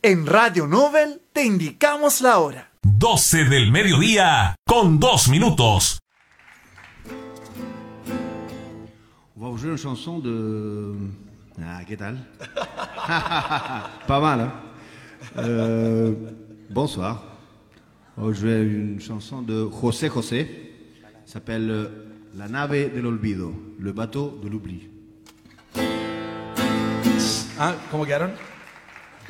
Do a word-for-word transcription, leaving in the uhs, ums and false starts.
En Radio Nobel te indicamos la hora. doce del mediodía con dos minutos. On va vous jouer une chanson de... Ah, ¿qué tal? Pas mal, hein? euh, Bonsoir. On va jouer une chanson de José José. Ça s'appelle La nave del olvido, le bateau de l'oubli. Ah, ¿cómo quedaron?